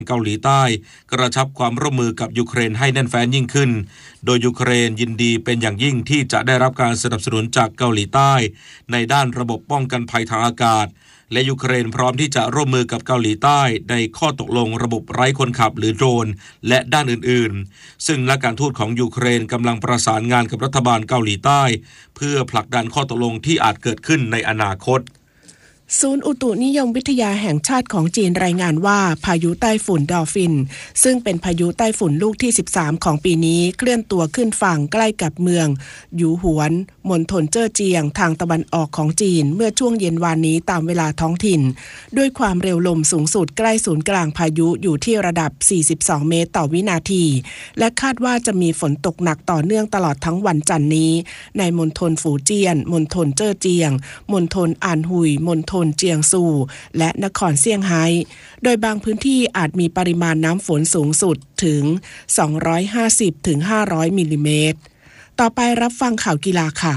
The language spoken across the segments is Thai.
เกาหลีใต้กระชับความร่วมมือกับยูเครนให้แน่นแฟ้นยิ่งขึ้นโดยยูเครนยินดีเป็นอย่างยิ่งที่จะได้รับการสนับสนุนจากเกาหลีใต้ในด้านระบบป้องกันภัยทางอากาศและยูเครนพร้อมที่จะร่วมมือกับเกาหลีใต้ในข้อตกลงระบบไร้คนขับหรือโดรนและด้านอื่นๆซึ่งนักการทูตของยูเครนกำลังประสานงานกับรัฐบาลเกาหลีใต้เพื่อผลักดันข้อตกลงที่อาจเกิดขึ้นในอนาคตศูนย์อุตุนิยมวิทยาแห่งชาติของจีนรายงานว่าพายุไต้ฝุ่นดอลฟินซึ่งเป็นพายุไต้ฝุ่นลูกที่13ของปีนี้เคลื่อนตัวขึ้นฝั่งใกล้กับเมืองหยูหวนมณฑลเจ้อเจียงทางตะวันออกของจีนเมื่อช่วงเย็นวานนี้ตามเวลาท้องถิ่นด้วยความเร็วลมสูงสุดใกล้ศูนย์กลางพายุอยู่ที่ระดับ42เมตรต่อวินาทีและคาดว่าจะมีฝนตกหนักต่อเนื่องตลอดทั้งวันจันทร์นี้ในมณฑลฝูเจี้ยนมณฑลเจ้อเจียงมณฑลอานหุยมณฑลเจียงซูและนครเซี่ยงไฮ้โดยบางพื้นที่อาจมีปริมาณน้ำฝนสูงสุดถึง250-500มิลลิเมตรต่อไปรับฟังข่าวกีฬาค่ะ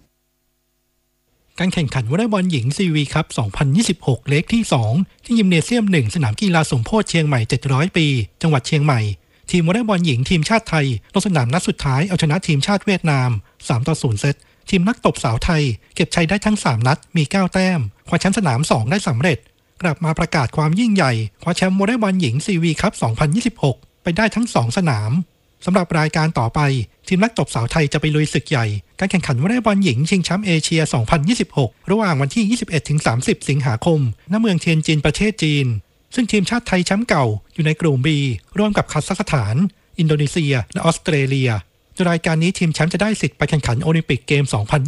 การแข่งขันวอลเลย์บอลหญิงซีวีคัพ2026 เล็กที่2ที่ยิมเนเซียม1สนามกีฬาสมโพธิเชียงใหม่700ปีจังหวัดเชียงใหม่ทีมวอลเลย์บอลหญิงทีมชาติไทยลงสนามนัดสุดท้ายเอาชนะทีมชาติเวียดนาม 3-0 เซตทีมนักตบสาวไทยเก็บชัยได้ทั้ง3นัดมี9แต้มคว้าแชมป์สนาม2ได้สำเร็จกลับมาประกาศความยิ่งใหญ่คว้าแชมป์วอลเลย์บอลหญิงซีวีคัพ2026ไปได้ทั้ง2สนามสำหรับรายการต่อไปทีมนักตบสาวไทยจะไปลุยศึกใหญ่การแข่งขันวอลเลย์บอลหญิงชิงแชมป์เอเชีย2026ระหว่างวันที่ 21-30 สิงหาคมณเมืองเทียนจินประเทศจีนซึ่งทีมชาติไทยแชมป์เก่าอยู่ในกลุ่ม B ร่วมกับคาซัคสถานอินโดนีเซียและออสเตรเลียโดยรายการนี้ทีมแชมป์จะได้สิทธิ์ไปแข่งขันโอลิมปิกเกม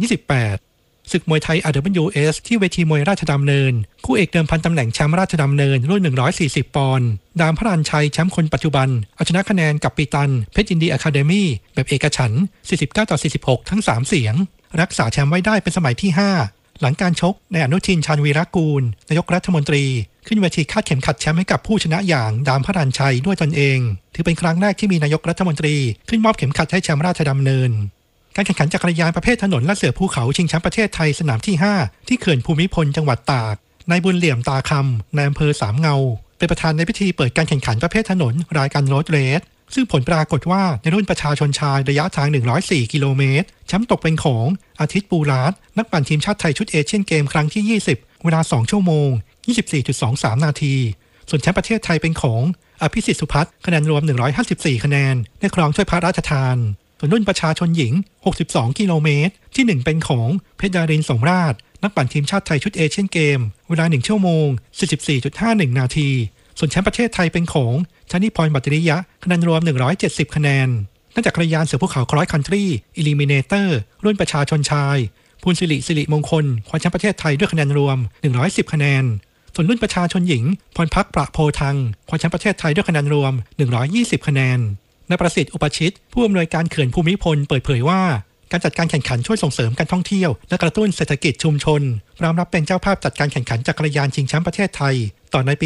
2028ศึกมวยไทย RWS ที่เวทีมวยราชดำเนินคู่เอกเดิมพันตำแหน่งแชมป์ราชดำเนินรุ่น140ปอนด์ดามพระรัญชัยแชมป์คนปัจจุบันเอาชนะคะแนนกับปีตันเพชรยินดีอะคาเดมี่แบบเอกฉันท์49-46ทั้ง3เสียงรักษาแชมป์ไว้ได้เป็นสมัยที่5หลังการชกในอนุทินชาญวีรกูลนายกรัฐมนตรีขึ้นเวทีคาดเข็มขัดแชมป์ให้กับผู้ชนะอย่างดามพระรัญชัยด้วยตนเองถือเป็นครั้งแรกที่มีนายกรัฐมนตรีขึ้นมอบเข็มขัดให้แชมป์ราชดำเนินการแข่งขันจักรยานประเภทถนนและเสือภูเขาชิงแชมป์ประเทศไทยสนามที่5ที่เขื่อนภูมิพลจังหวัดตากนายบุญเหลี่ยมตาคำนายอำเภอสามเงาเป็นประธานในพิธีเปิดการแข่งขันประเภทถนนรายการโรดเรสซึ่งผลปรากฏว่าในรุ่นประชาชนชายระยะทาง104กิโลเมตรแชมป์ตกเป็นของอาทิตย์ปูราดนักปั่นทีมชาติไทยชุดเอเชียนเกมครั้งที่20เวลา2ชั่วโมง 24.23 นาทีส่วนแชมป์ประเทศไทยเป็นของอภิสิทธิ์สุพัฒน์คะแนนรวม154คะแนนได้ครองถ้วยพระราชทานส่วนรุ่นประชาชนหญิง62กิโลเมตรที่1เป็นของเพชรดารินสมราชนักปั่นทีมชาติไทยชุดเอเชียนเกมเวลา1ชั่วโมง 44.51 นาทีส่วนแชมป์ประเทศไทยเป็นของชนิพรบัตริยะคะแนนรวม170คะแนนนักจักรยานเสือภูเขาครอสคันทรีอิลิมิเนเตอร์รุ่นประชาชนชายภูลสิริมงคลคว้าแชมป์ประเทศไทยด้วยคะแนนรวม110คะแนนส่วนรุ่นประชาชนหญิงพรพักประโพทังคว้าแชมป์ประเทศไทยด้วยคะแนนรวม120คะแนนนายประสิทธิ์อุปชิตผู้อำนวยการเขื่อนภูมิพลเปิดเผยว่าการจัดการแข่งขันช่วยส่งเสริมการท่องเที่ยวและกระตุ้นเศรษฐกิจชุมชนพร้อมรับเป็นเจ้าภาพจัดการแข่งขันจักรยานชิงแชมป์ประเทศไทยต่อในปี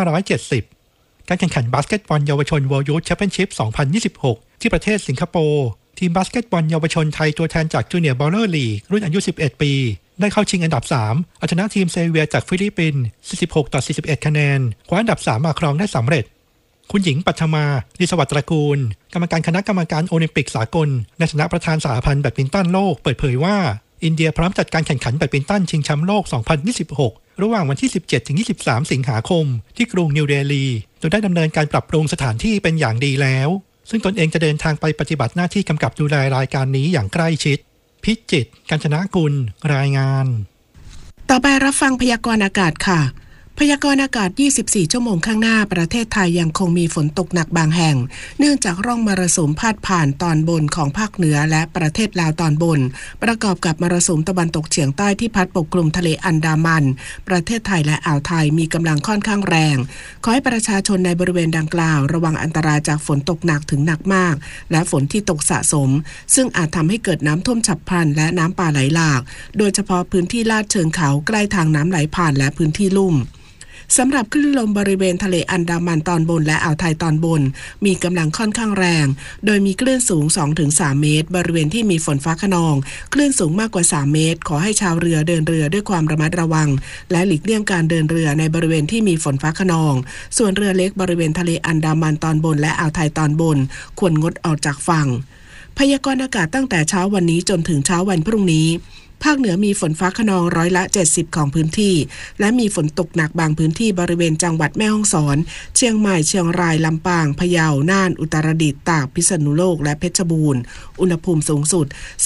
2570 การแข่งขันบาสเกตบอลเยาวชน World Youth Championship 2026 ที่ประเทศสิงคโปร์ทีมบาสเกตบอลเยาวชนไทยตัวแทนจากจูเนียร์บอลเลอร์ลีกรุ่นอายุ11ปีได้เข้าชิงอันดับ3เอาชนะทีมเซเวียจากฟิลิปปินส์46-41คะแนนคว้าอันดับ3มาครองได้สำเร็จคุณหญิงปัทมาดิสวัสดิ์ตระกูลกรรมการคณะกรรมการโอลิมปิกสากลในฐานะประธานสหพันธ์แบดมินตันโลกเปิดเผยว่าอินเดียพร้อมจัดการแข่งขันแบดมินตันชิงแชมป์โลก2026ระหว่างวันที่ 17-23 สิงหาคมที่กรุงนิวเดลีโดยได้ดำเนินการปรับปรุงสถานที่เป็นอย่างดีแล้วซึ่งตนเองจะเดินทางไปปฏิบัติหน้าที่กำกับดูแลรายการนี้อย่างใกล้ชิดพิจิตร กาญจนกุลรายงานต่อไปรับฟังพยากรณ์อากาศค่ะพยากรณ์อากาศ24ชั่วโมงข้างหน้าประเทศไทยยังคงมีฝนตกหนักบางแห่งเนื่องจากร่องมรสุมพาดผ่านตอนบนของภาคเหนือและประเทศลาวตอนบนประกอบกับมรสุมตะวันตกเฉียงใต้ที่พัดปกคลุมทะเลอันดามันประเทศไทยและอ่าวไทยมีกำลังค่อนข้างแรงขอให้ประชาชนในบริเวณดังกล่าวระวังอันตรายจากฝนตกหนักถึงหนักมากและฝนที่ตกสะสมซึ่งอาจทำให้เกิดน้ำท่วมฉับพลันและน้ำป่าไหลหลากโดยเฉพาะพื้นที่ลาดเชิงเขาใกล้ทางน้ำไหลผ่านและพื้นที่ลุ่มสำหรับคลื่นลมบริเวณทะเลอันดามันตอนบนและอ่าวไทยตอนบนมีกำลังค่อนข้างแรงโดยมีคลื่นสูง 2-3 เมตรบริเวณที่มีฝนฟ้าคะนองคลื่นสูงมากกว่า3เมตรขอให้ชาวเรือเดินเรือด้วยความระมัดระวังและหลีกเลี่ยงการเดินเรือในบริเวณที่มีฝนฟ้าคะนองส่วนเรือเล็กบริเวณทะเลอันดามันตอนบนและอ่าวไทยตอนบนควรงดออกจากฝั่งพยากรณ์อากาศตั้งแต่เช้าวันนี้จนถึงเช้าวันพรุ่งนี้ภาคเหนือมีฝนฟ้าคะนอง70%ของพื้นที่และมีฝนตกหนักบางพื้นที่บริเวณจังหวัดแม่ฮ่องสอนเชียงใหม่เชียงรายลำปางพะเยาน่านอุตรดิตถ์ตากพิษณุโลกและเพชรบูรณ์อุณหภูมิสูงสุด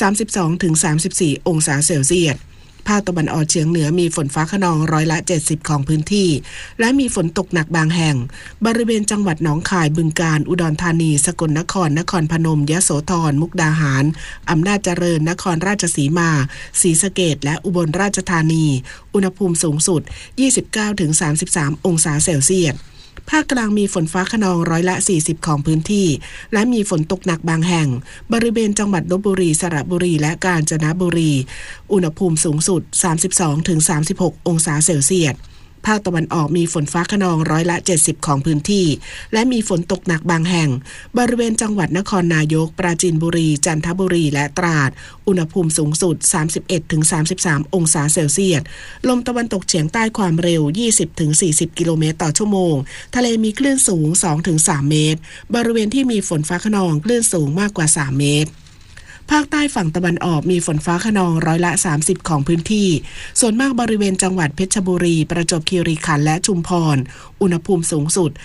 32-34 องศาเซลเซียสภาคตะวันออกเฉียงเหนือมีฝนฟ้าคะนอง70%ของพื้นที่และมีฝนตกหนักบางแห่งบริเวณจังหวัดหนองคายบึงกาฬอุดรธานีสกลนครนครพนมยโสธรมุกดาหารอำนาจเจริญนครราชสีมาศรีสะเกษและอุบลราชธานีอุณหภูมิสูงสุด 29-33 องศาเซลเซียสภาคกลางมีฝนฟ้าคะนอง40%ของพื้นที่และมีฝนตกหนักบางแห่งบริเวณจังหวัดลพบุรีสระบุรีและกาญจนบุรีอุณหภูมิสูงสุด 32-36 องศาเซลเซียสภาคตะวันออกมีฝนฟ้าคะนอง70%ของพื้นที่และมีฝนตกหนักบางแห่งบริเวณจังหวัดนครนายกปราจีนบุรีจันทบุรีและตราดอุณหภูมิสูงสุด 31-33 องศาเซลเซียสลมตะวันตกเฉียงใต้ความเร็ว 20-40 กิโลเมตรต่อชั่วโมงทะเลมีคลื่นสูง 2-3 เมตรบริเวณที่มีฝนฟ้าคะนองคลื่นสูงมากกว่า3เมตรภาคใต้ฝั่งตะวันออกมีฝนฟ้าคะนอง30%ของพื้นที่ส่วนมากบริเวณจังหวัดเพชรบุรีประจวบคีรีขันธ์และชุมพรอุณหภูมิสูงสุด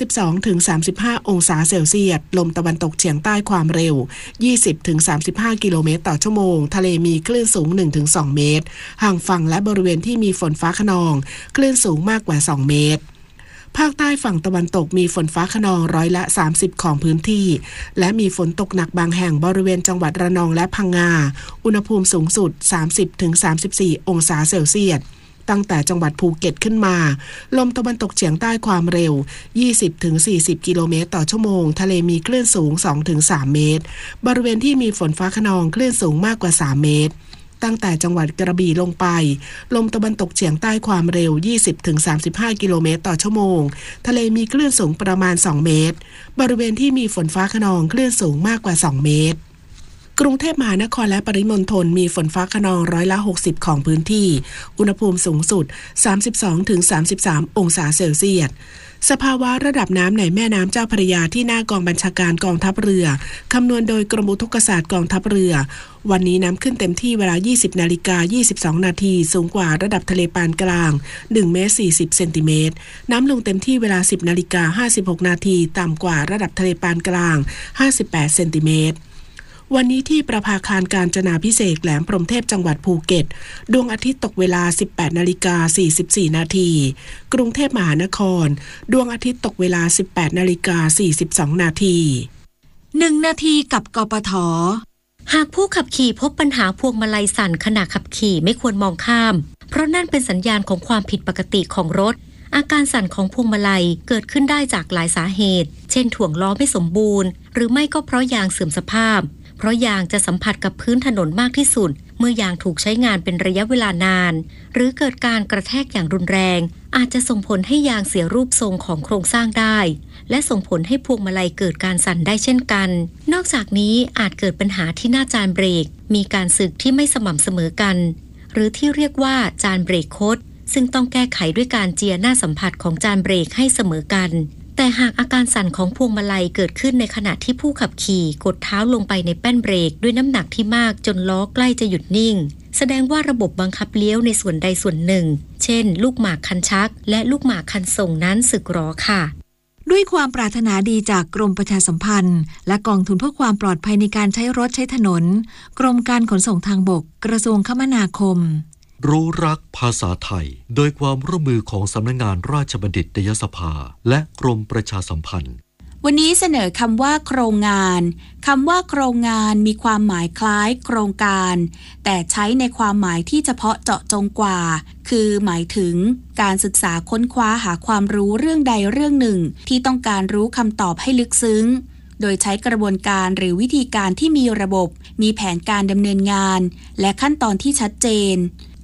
32-35 องศาเซลเซียสลมตะวันตกเฉียงใต้ความเร็ว 20-35 กิโลเมตรต่อชั่วโมงทะเลมีคลื่นสูง 1-2 เมตรห่างฝั่งและบริเวณที่มีฝนฟ้าคะนองคลื่นสูงมากกว่า2เมตรภาคใต้ฝั่งตะวันตกมีฝนฟ้าคะนอง30%ของพื้นที่และมีฝนตกหนักบางแห่งบริเวณจังหวัดระนองและพังงาอุณหภูมิสูงสุด 30-34 องศาเซลเซียสตั้งแต่จังหวัดภูเก็ตขึ้นมาลมตะวันตกเฉียงใต้ความเร็ว 20-40 กิโลเมตรต่อชั่วโมงทะเลมีคลื่นสูง 2-3 เมตรบริเวณที่มีฝนฟ้าคะนองคลื่นสูงมากกว่า3เมตรตั้งแต่จังหวัดกระบี่ลงไปลมตะวันตกเฉียงใต้ความเร็ว 20-35 กิโลเมตรต่อชั่วโมงทะเลมีคลื่นสูงประมาณ2เมตรบริเวณที่มีฝนฟ้าคะนองคลื่นสูงมากกว่า2เมตรกรุงเทพมหานครและปริมณฑลมีฝนฟ้าคะนอง60%ของพื้นที่อุณหภูมิสูงสุด 32-33 องศาเซลเซียสสภาวะระดับน้ำในแม่น้ำเจ้าพระยาที่หน้ากองบัญชาการกองทัพเรือคำนวณโดยกรมอุทกศาสตร์กองทัพเรือวันนี้น้ำขึ้นเต็มที่เวลา 20:22 นาทีสูงกว่าระดับทะเลปานกลาง1 เมตร 40 เซนติเมตรน้ำลงเต็มที่เวลา 10:56 นาทีต่ำกว่าระดับทะเลปานกลาง58 เซนติเมตรวันนี้ที่ประภาคารกาญจนาภิเษกแหลมพรหมเทพจังหวัดภูเก็ตดวงอาทิตย์ตกเวลา 18:44 นาทีกรุงเทพมหานครดวงอาทิตย์ตกเวลา 18:42 นาที 1 นาทีกับกปท.หากผู้ขับขี่พบปัญหาพวงมาลัยสั่นขณะขับขี่ไม่ควรมองข้ามเพราะนั่นเป็นสัญญาณของความผิดปกติของรถอาการสั่นของพวงมาลัยเกิดขึ้นได้จากหลายสาเหตุเช่นถ่วงล้อไม่สมบูรณ์หรือไม่ก็เพราะยางเสื่อมสภาพเพราะยางจะสัมผัสกับพื้นถนนมากที่สุดเมื่อยางถูกใช้งานเป็นระยะเวลานานหรือเกิดการกระแทกอย่างรุนแรงอาจจะส่งผลให้ยางเสียรูปทรงของโครงสร้างได้และส่งผลให้พวงมาลัยเกิดการสั่นได้เช่นกันนอกจากนี้อาจเกิดปัญหาที่หน้าจานเบรกมีการสึกที่ไม่สม่ำเสมอกันหรือที่เรียกว่าจานเบรกคดซึ่งต้องแก้ไขด้วยการเจียหน้าสัมผัสของจานเบรกให้เสมอกันแต่หากอาการสั่นของพวงมาลัยเกิดขึ้นในขณะที่ผู้ขับขี่กดเท้าลงไปในแป้นเบรกด้วยน้ำหนักที่มากจนล้อใกล้จะหยุดนิ่งแสดงว่าระบบบังคับเลี้ยวในส่วนใดส่วนหนึ่งเช่นลูกหมากคันชักและลูกหมากคันส่งนั้นสึกหรอค่ะด้วยความปรารถนาดีจากกรมประชาสัมพันธ์และกองทุนเพื่อความปลอดภัยในการใช้รถใช้ถนนกรมการขนส่งทางบกกระทรวงคมนาคมรู้รักภาษาไทยโดยความร่วมมือของสำนักงานราชบัณฑิตยสภาและกรมประชาสัมพันธ์วันนี้เสนอคำว่าโครงงานคำว่าโครงงานมีความหมายคล้ายโครงการแต่ใช้ในความหมายที่เฉพาะเจาะจงกว่าคือหมายถึงการศึกษาค้นคว้าหาความรู้เรื่องใดเรื่องหนึ่งที่ต้องการรู้คำตอบให้ลึกซึ้งโดยใช้กระบวนการหรือวิธีการที่มีระบบมีแผนการดำเนินงานและขั้นตอนที่ชัดเจน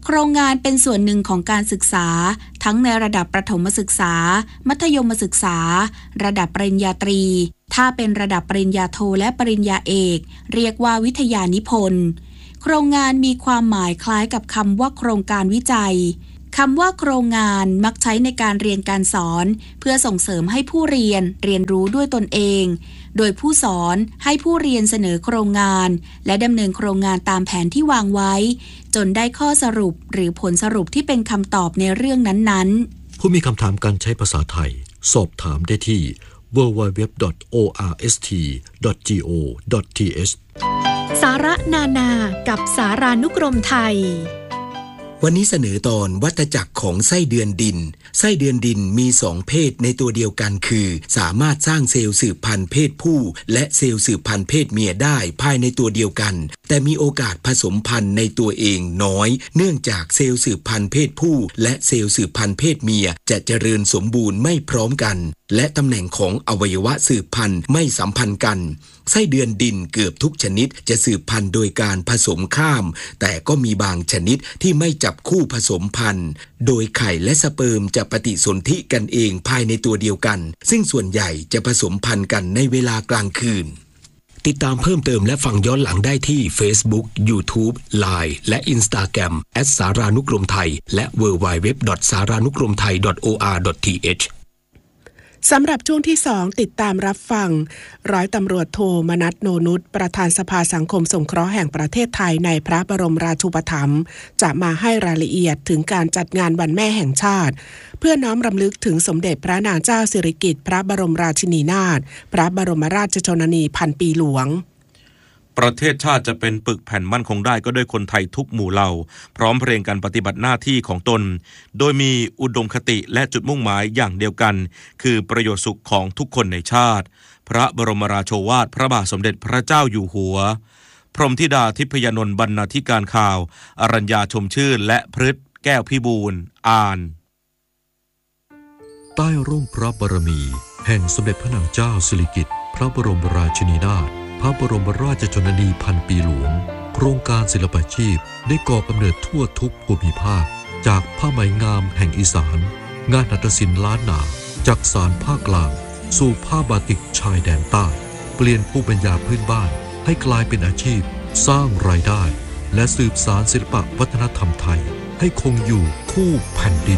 โครงงานเป็นส่วนหนึ่งของการศึกษาทั้งในระดับประถมศึกษามัธยมศึกษาระดับปริญญาตรีถ้าเป็นระดับปริญญาโทและปริญญาเอกเรียกว่าวิทยานิพนธ์โครงงานมีความหมายคล้ายกับคำว่าโครงการวิจัยคำว่าโครงงานมักใช้ในการเรียนการสอนเพื่อส่งเสริมให้ผู้เรียนรู้ด้วยตนเองโดยผู้สอนให้ผู้เรียนเสนอโครงงานและดำเนินโครงงานตามแผนที่วางไว้จนได้ข้อสรุปหรือผลสรุปที่เป็นคำตอบในเรื่องนั้นๆผู้มีคำถามการใช้ภาษาไทยสอบถามได้ที่ www.orst.go.th สาระนานากับสารานุกรมไทยวันนี้เสนอตอนวัฏจักรของไส้เดือนดินไส้เดือนดินมี2เพศในตัวเดียวกันคือสามารถสร้างเซลล์สืบพันธุ์เพศผู้และเซลล์สืบพันธุ์เพศเมียได้ภายในตัวเดียวกันแต่มีโอกาสผสมพันธุ์ในตัวเองน้อยเนื่องจากเซลล์สืบพันธุ์เพศผู้และเซลล์สืบพันธุ์เพศเมียจะเจริญสมบูรณ์ไม่พร้อมกันและตำแหน่งของอวัยวะสืบพันธุ์ไม่สัมพันธ์กันไส้เดือนดินเกือบทุกชนิดจะสืบพันธุ์โดยการผสมข้ามแต่ก็มีบางชนิดที่ไม่จับคู่ผสมพันธุ์โดยไข่และสเปิร์มจะปฏิสนธิกันเองภายในตัวเดียวกันซึ่งส่วนใหญ่จะผสมพันธุ์กันในเวลากลางคืนติดตามเพิ่มเติมและฟังย้อนหลังได้ที่ Facebook, YouTube, Line และ Instagram @saranukromthai และ www.saranukromthai.or.th สำหรับช่วงที่2ติดตามรับฟังร้อยตำรวจโทมนัสโนนุชประธานสภาสังคมสงเคราะห์แห่งประเทศไทยในพระบรมราชูปถัมภ์จะมาให้รายละเอียดถึงการจัดงานวันแม่แห่งชาติเพื่อน้อมรำลึกถึงสมเด็จพระนางเจ้าสิริกิติ์พระบรมราชินีนาถพระบรมราชชนนีพันปีหลวงประเทศชาติจะเป็นปึกแผ่นมั่นคงได้ก็ด้วยคนไทยทุกหมู่เหล่าพร้อมเพรียงกันปฏิบัติหน้าที่ของตนโดยมีอุดมคติและจุดมุ่งหมายอย่างเดียวกันคือประโยชน์สุขของทุกคนในชาติพระบรมราโชวาทพระบาทสมเด็จพระเจ้าอยู่หัวพรหมธิดาทิพยานนท์บรรณาธิการข่าวอรัญญาชมชื่นและพฤทธิ์แก้วพิบูลย์อ่านใต้ร่มพระบารมีแห่งสมเด็จพระนางเจ้าสิริกิติ์พระบรมราชินีนาถพระบรมราชชนนีพันปีหลวงโครงการศิลปาชีพได้ก่อกำเนิดทั่วทุกภูมิภาคจากผ้าไหมงามแห่งอีสานงานหัตถศิลป์ล้านนาจากสารภาคกลางสู่ผ้าบาติกชายแดนใต้เปลี่ยนภูมิปัญญาพื้นบ้านให้กลายเป็นอาชีพสร้างรายได้และสืบสานศิลปวัฒนธรรมไทยให้คงอยู่คู่แผ่นดิน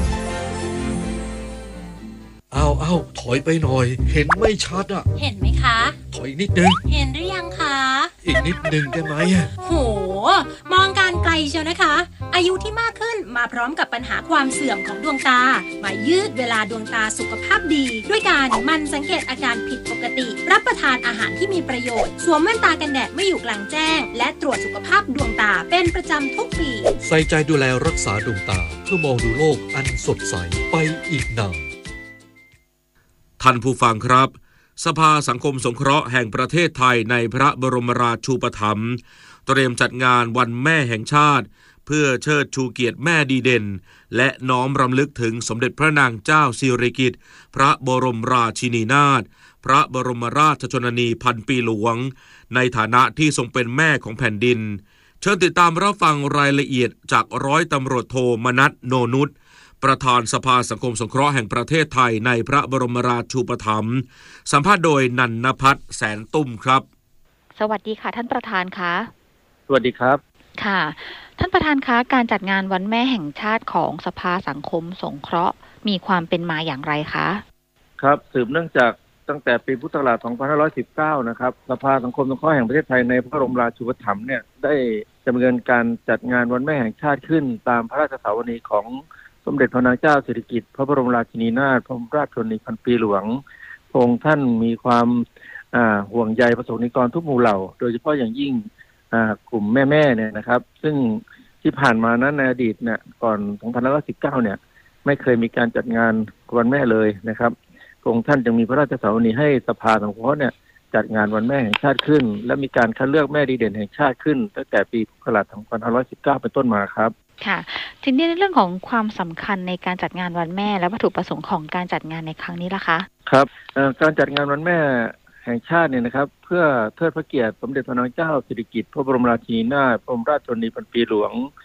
เอาถอยไปหน่อยเห็นไม่ชัดอ่ะเห็นไหมคะถอยนิดนึงเห็นหรือยังคะอีกนิดนึงได้ไหมโหมองการไกลเชียวนะคะอายุที่มากขึ้นมาพร้อมกับปัญหาความเสื่อมของดวงตามายืดเวลาดวงตาสุขภาพดีด้วยการมันสังเกตอาการผิดปกติรับประทานอาหารที่มีประโยชน์สวมแว่นตากันแดดไม่อยู่กลางแจ้งและตรวจสุขภาพดวงตาเป็นประจำทุกปีใส่ใจดูแลรักษาดวงตาเพื่อมองดูโลกอันสดใสไปอีกนานท่านผู้ฟังครับสภาสังคมสงเคราะห์แห่งประเทศไทยในพระบรมราชูปถัมภ์เตรียมจัดงานวันแม่แห่งชาติเพื่อเชิดชูเกียรติแม่ดีเด่นและน้อมรำลึกถึงสมเด็จพระนางเจ้าสิริกิติ์พระบรมราชินีนาถพระบรมราชชนนีพันปีหลวงในฐานะที่ทรงเป็นแม่ของแผ่นดินเชิญติดตามรับฟังรายละเอียดจากร้อยตำรวจโทมนัสโนนุชประธานสภาสังคมสงเคราะห์แห่งประเทศไทยในพระบรมราชูปถัมภ์สัมภาษณ์โดยนันนภัทรแสนตุ้มครับสวัสดีค่ะท่านประธานคะสวัสดีครับค่ะท่านประธานคะการจัดงานวันแม่แห่งชาติของสภาสังคมสงเคราะห์มีความเป็นมาอย่างไรคะครับสืบเนื่องจากตั้งแต่ปีพุทธศักราช 2519 นะครับสภาสังคมสงเคราะห์แห่งประเทศไทยในพระบรมราชูปถัมภ์เนี่ยได้ดำเนินการจัดงานวันแม่แห่งชาติขึ้นตามพระราชสาวนีของสมเด็จพระนางเจ้าสิริกิติ์พระบรมราชินีนาถพระบรมราชชนนีพันปีหลวงพระองค์ท่านมีความห่วงใยประสงค์นิกรทุกหมู่เหล่าโดยเฉพาะอย่างยิ่งกลุ่มแม่ๆเนี่ยนะครับซึ่งที่ผ่านมานั้นในอดีตเนี่ยก่อน 2519 เนี่ยไม่เคยมีการจัดงานวันแม่เลยนะครับพระองค์ท่านจึงมีพระราชสาวนีให้สภาสังคมเนี่ยจัดงานวันแม่แห่งชาติขึ้นและมีการคัดเลือกแม่ดีเด่นแห่งชาติขึ้นตั้งแต่ปีพุทธศักราช 2519 เป็นต้นมาครับค่ะทีนี้ในเรื่องของความสำคัญในการจัดงานวันแม่และวัตถุประสงค์ของการจัดงานในครั้งนี้ล่ะคะครับการจัดงานวันแม่แห่งชาติเนี่ยนะครับเพื่อเทิดพระเกียรติสมเด็จพระนางเจ้าสิริกิติ์พระบรมราชินีนาถพระบรมราชชนนีพันปีหลวง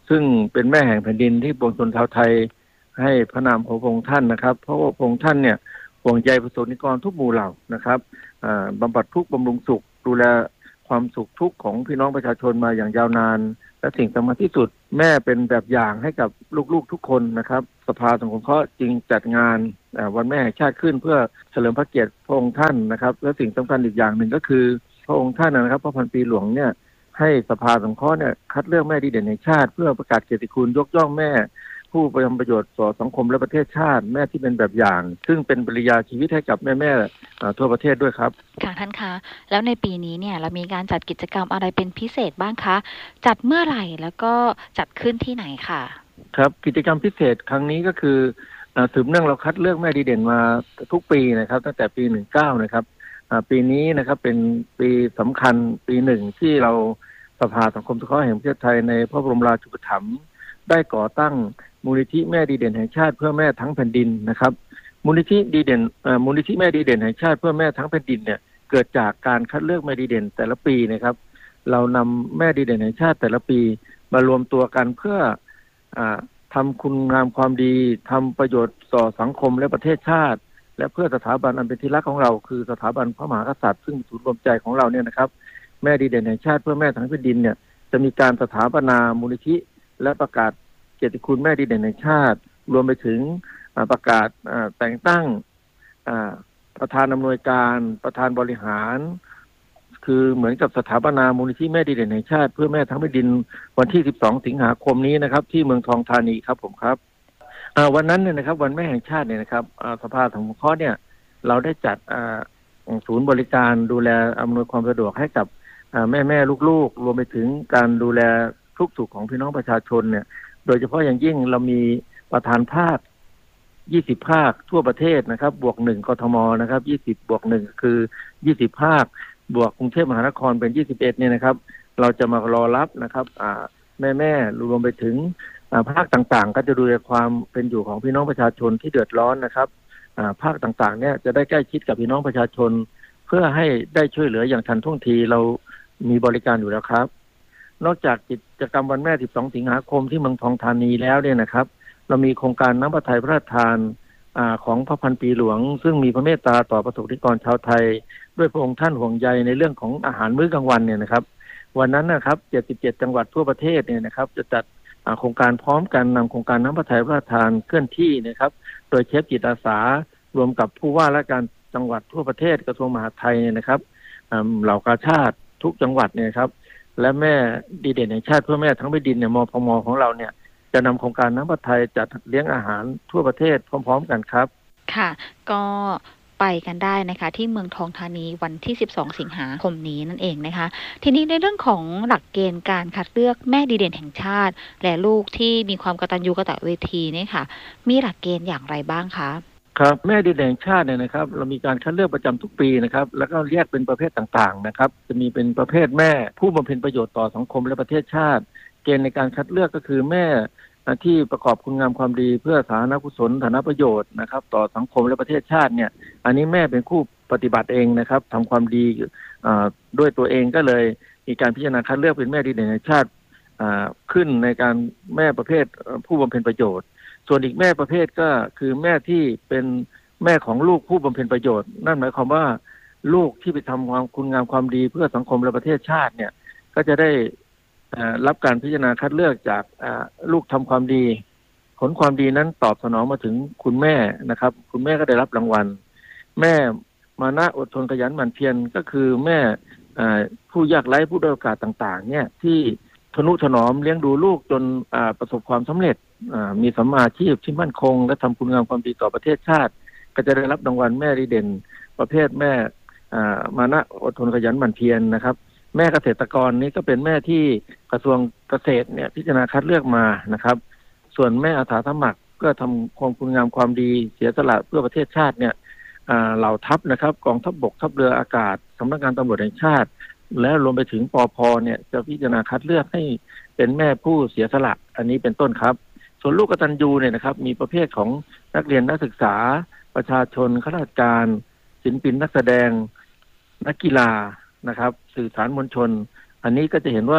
ซึ่งเป็นแม่แห่งแผ่นดินที่ปวงชนชาวไทยให้พระนามของพระองค์ท่านนะครับเพราะว่าพระองค์ท่านเนี่ยห่วงใยประสบนิกรทุกหมู่เหล่านะครับบำบัดทุกข์บำรุงสุขดูแลความสุขทุกข์ของพี่น้องประชาชนมาอย่างยาวนานและสิ่งสำคัญที่สุดแม่เป็นแบบอย่างให้กับลูกๆทุกคนนะครับสภาสังคมสงเคราะห์จึงจัดงานวันแม่แห่งชาติขึ้นเพื่อเฉลิมพระเกียรติพระองค์ท่านนะครับและสิ่งสำคัญอีกอย่างหนึ่งก็คือพระองค์ท่านนะครับพระพันปีหลวงเนี่ยให้สภาสังเคราะห์เนี่ยคัดเลือกแม่ดีเด่นแห่งชาติเพื่อประกาศเกียรติคุณยกย่องแม่ผู้ทำประโยชน์ต่อสังคมและประเทศชาติแม่ที่เป็นแบบอย่างซึ่งเป็นปริยาชีวิตให้กับแม่ทั่วประเทศด้วยครับค่ะท่านคะแล้วในปีนี้เนี่ยเรามีการจัดกิจกรรมอะไรเป็นพิเศษบ้างคะจัดเมื่อไหร่แล้วก็จัดขึ้นที่ไหนค่ะครับกิจกรรมพิเศษครั้งนี้ก็คือสืบเนื่องเราคัดเลือกแม่ดีเด่นมาทุกปีนะครับตั้งแต่ปี19นะครับปีนี้นะครับเป็นปีสำคัญปีหนึ่งที่เราสภาสังคมสงเคราะห์แห่งประเทศไทยในพระบรมราชูปถัมภ์ได้ก่อตั้งมูลนิธิแม่ดีเด่นแห่งชาติเพื่อแม่ทั้งแผ่นดินนะครับมูลนิธิดีเด่นมูลนิธิแม่ดีเด่นแห่งชาติเพื่อแม่ทั้งแผ่นดินเนี่ยเกิดจากการคัดเลือกแม่ดีเด่นแต่ละปีนะครับเรานำแม่ดีเด่นแห่งชาติแต่ละปีมารวมตัวกันเพื่อทำคุณงามความดีทำประโยชน์ต่อสังคมและประเทศชาติและเพื่อสถาบันอันเป็นที่รักของเราคือสถาบันพระมหากษัตริย์ซึ่งศูนย์รวมใจของเราเนี่ยนะครับแม่ดีเด่นแห่งชาติเพื่อแม่ทั้งแผ่นดินเนี่ยจะมีการสถาปนามูลนิธิและประกาศเกียรติคุณแม่ดีเด่นแห่งชาติรวมไปถึงประกาศแต่งตั้งประธานอำนวยการประธานบริหารคือเหมือนกับสถาปนามูลนิธิแม่ดีเด่นแห่งชาติเพื่อแม่ทั้งแผ่นดินวันที่12สิงหาคมนี้นะครับที่เมืองทองธานีครับผมครับวันนั้นเนี่ยนะครับวันแม่แห่งชาติเนี่ยนะครับสภาสังคมสงเคราะห์เนี่ยเราได้จัดศูนย์บริการดูแลอำนวยความสะดวกให้กับแม่ลูกๆรวมไปถึงการดูแลทุกสุขของพี่น้องประชาชนเนี่ยโดยเฉพาะอย่างยิ่งเรามีประธานภาค20ภาคทั่วประเทศนะครับบวก1กทมนะครับ20บวก1คือ20ภาคบวกกรุงเทพมหานครเป็น21เนี่ยนะครับเราจะมารอรับนะครับแม่รวมไปถึงภาคต่างๆก็จะดูแลความเป็นอยู่ของพี่น้องประชาชนที่เดือดร้อนนะครับภาคต่างๆเนี่ยจะได้ใกล้ชิดกับพี่น้องประชาชนเพื่อให้ได้ช่วยเหลืออย่างทันท่วงทีเรามีบริการอยู่แล้วครับนอกจากกิจกรรมวันแม่12สิงหาคมที่เมืองทองธานีแล้วเนี่ยนะครับเรามีโครงการน้ำพระทัยพระราชทานของพระพันปีหลวงซึ่งมีพระเมตตาต่อประสบนิกรชาวไทยด้วยพระองค์ท่านห่วงใยในเรื่องของอาหารมื้อกลางวันเนี่ยนะครับวันนั้นนะครับ77จังหวัดทั่วประเทศเนี่ยนะครับจะจัดโครงการพร้อมกันนำโครงการน้ำพระทัยพระราชทานเคลื่อนที่นะครับโดยเชฟจิตอาสารวมกับผู้ว่าราชการจังหวัดทั่วประเทศกระทรวงมหาดไทยเนี่ยนะครับเหล่ากาชาติทุกจังหวัดเนี่ยครับและแม่ดีเด่นแห่งชาติเพื่อแม่ทั้งแผ่นดินเนี่ยมพมของเราเนี่ยจะนำโครงการน้ำพระทัยจัดเลี้ยงอาหารทั่วประเทศพร้อมๆกันครับค่ะก็ไปกันได้นะคะที่เมืองทองธานีวันที่12สิงหาคมนี้นั่นเองนะคะทีนี้ในเรื่องของหลักเกณฑ์การคัดเลือกแม่ดีเด่นแห่งชาติและลูกที่มีความกตัญญูกตเวทีนี่ค่ะมีหลักเกณฑ์อย่างไรบ้างคะครับแม่ดีเด่นแห่งชาติเนี่ยนะครับเรามีการคัดเลือกประจำทุกปีนะครับแล้วก็แยกเป็นประเภทต่างๆนะครับจะมีเป็นประเภทแม่ผู้บำเพ็ญประโยชน์ต่อสังคมและประเทศชาติเกณฑ์ในการคัดเลือกก็คือแม่ที่ประกอบคุณงามความดีเพื่อสาธารณกุศลฐานะประโยชน์นะครับต่อสังคมและประเทศชาติเนี่ยอันนี้แม่เป็นผู้ปฏิบัติเองนะครับทำความดีด้วยตัวเองก็เลยมีการพิจารณาคัดเลือกเป็นแม่ดีเด่นแห่งชาติขึ้นในการแม่ประเภทผู้บำเพ็ญประโยชน์ส่วนอีกแม่ประเภทก็คือแม่ที่เป็นแม่ของลูกผู้บำเพ็ญประโยชน์นั่นหมายความว่าลูกที่ไปทำความคุณงามความดีเพื่อสังคมและประเทศชาติเนี่ยก็จะได้รับการพิจารณาคัดเลือกจากลูกทำความดีผลความดีนั้นตอบสนองมาถึงคุณแม่นะครับคุณแม่ก็ได้รับรางวัลแม่มานะอดทนขยันหมั่นเพียรก็คือแม่ผู้ยากไร้ผู้ด้อยโอกาสต่างๆเนี่ยที่ทนุถนอมเลี้ยงดูลูกจนประสบความสำเร็จมีสัมมาอาชีพที่มั่นคงและทำคุณงามความดีต่อประเทศชาติก็จะได้รับรางวัลแม่ดีเด่นประเภทแม่มานะอดทนขยันหมั่นเพียรนะครับแม่เกษตรกรนี้ก็เป็นแม่ที่กระทรวงเกษตรเนี่ยพิจารณาคัดเลือกมานะครับส่วนแม่อาสาสมัครก็ทำความคุณงามความดีเสียสละเพื่อประเทศชาติเนี่ยเหล่าทัพนะครับกองทัพบกทัพเรืออากาศสำนักงานตำรวจแห่งชาติและรวมไปถึงปภ.เนี่ยจะพิจารณาคัดเลือกให้เป็นแม่ผู้เสียสละอันนี้เป็นต้นครับส่วนลูกกตัญญูเนี่ยนะครับมีประเภทของนักเรียนนักศึกษาประชาชนข้าราชการศิลปินนักแสดงนักกีฬานะครับสื่อสารมวลชนอันนี้ก็จะเห็นว่า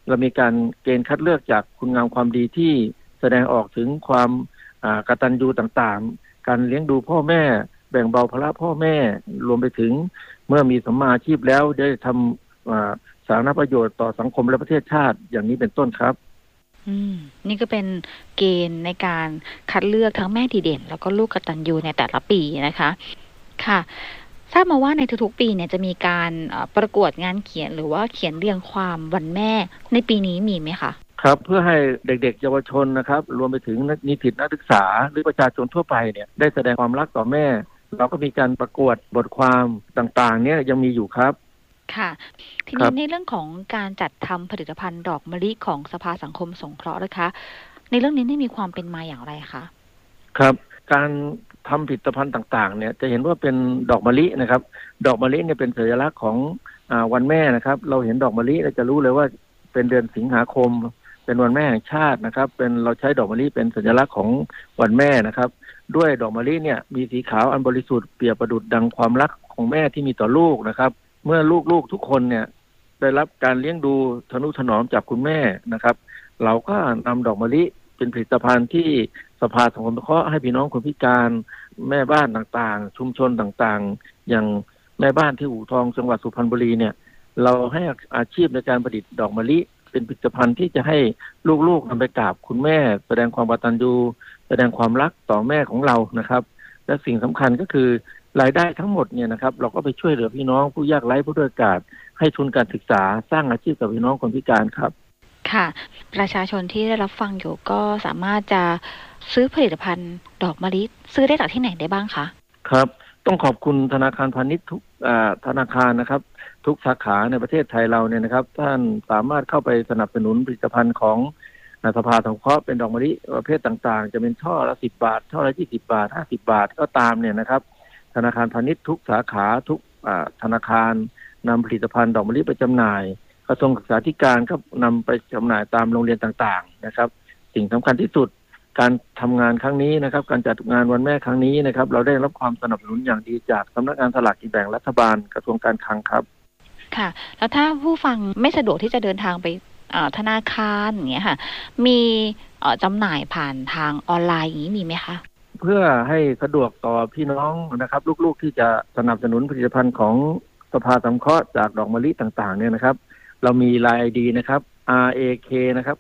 เรามีการเกณฑ์คัดเลือกจากคุณงามความดีที่แสดงออกถึงความกตัญญูต่างๆการเลี้ยงดูพ่อแม่แบ่งเบาภาระพ่อแม่รวมไปถึงเมื่อมีสัมมาอาชีพแล้วได้ทำสาธารณประโยชน์ต่อสังคมและประเทศชาติอย่างนี้เป็นต้นครับนี่ก็เป็นเกณฑ์ในการคัดเลือกทั้งแม่ดีเด่นแล้วก็ลูกกตัญญูในแต่ละปีนะคะค่ะทราบมาว่าในทุกๆปีเนี่ยจะมีการประกวดงานเขียนหรือว่าเขียนเรียงความวันแม่ในปีนี้มีไหมคะครับเพื่อให้เด็กๆเยาวชนนะครับรวมไปถึงนิสิตนักศึกษาหรือประชาชนทั่วไปเนี่ยได้แสดงความรักต่อแม่เราก็มีการประกวดบทความต่างๆเนี่ยยังมีอยู่ครับค่ะทีนี้ในเรื่องของการจัดทำผลิตภัณฑ์ดอกมะลิของสภาสังคมสงเคราะห์นะคะในเรื่องนี้ได้มีความเป็นมาอย่างไรคะครับการทำผลิตภัณฑ์ต่างๆเนี่ยจะเห็นว่าเป็นดอกมะลินะครับดอกมะลิเนี่ยเป็นสัญลักษณ์ของวันแม่นะครับเราเห็นดอกมะลิเราจะรู้เลยว่าเป็นเดือนสิงหาคมเป็นวันแม่แห่งชาตินะครับเป็นเราใช้ดอกมะลิเป็นสัญลักษณ์ของวันแม่นะครับด้วยดอกมะลิเนี่ยมีสีขาวอันบริสุทธิ์เปรียบประดุจดังความรักของแม่ที่มีต่อลูกนะครับเมื่อลูกๆทุกคนเนี่ยได้รับการเลี้ยงดูทนุถนอมจากคุณแม่นะครับเราก็นำดอกมะลิเป็นผลิตภัณฑ์ที่สภาสังคมสงเคราะห์ให้พี่น้องคนพิการแม่บ้านต่างๆชุมชนต่างๆอย่างแม่บ้านที่อู่ทองจังหวัดสุพรรณบุรีเนี่ยเราให้อาชีพในการประดิษฐ์ดอกมะลิเป็นผลิตภัณฑ์ที่จะให้ลูกๆนำไปกราบคุณแม่แสดงความกตัญญูแสดงความรักต่อแม่ของเรานะครับและสิ่งสำคัญก็คือรายได้ทั้งหมดเนี่ยนะครับเราก็ไปช่วยเหลือพี่น้องผู้ยากไร้ผู้ด้อยโอกาสให้ทุนการศึกษาสร้างอาชีพกับพี่น้องคนพิการครับค่ะประชาชนที่ได้รับฟังอยู่ก็สามารถจะซื้อผลิตภัณฑ์ดอกมะลิซื้อได้จากที่ไหนได้บ้างคะครับต้องขอบคุณธนาคารพาณิชย์ทุกธนาคารนะครับทุกสาขาในประเทศไทยเราเนี่ยนะครับท่านสามารถเข้าไปสนับสนุนผลิตภัณฑ์ของสภาสงเคราะห์เป็นดอกมะลิประเภทต่างๆจะเป็นช่อละ10 บาทช่อละ20 บาท50 บาทก็ตามเนี่ยนะครับธนาคารพาณิชย์ทุกสาขาทุกธนาคารนำผลิตภัณฑ์ดอกมะลิไปจำหน่ายกระทรวงศึกษาธิการก็นำไปจำหน่ายตามโรงเรียนต่างๆนะครับสิ่งสำคัญที่สุดการทำงานครั้งนี้นะครับการจัดงานวันแม่ครั้งนี้นะครับเราได้รับความสนับสนุนอย่างดีจากสำนักงานสลากกินแบ่งรัฐบาลกระทรวงการคลังครับค่ะแล้วถ้าผู้ฟังไม่สะดวกที่จะเดินทางไปธนาคารอย่างเงี้ยค่ะมีจำหน่ายผ่านทางออนไลน์อย่างนี้มีไหมคะเพื่อให้สะดวกต่อพี่น้องนะครับลูกๆที่จะสนับสนุนผลิตภัณฑ์ของสภาสังเคราะห์จากดอกมะลิต่างๆเนี่ยนะครับเรามี LINE ID นะครับ RAK นะครับ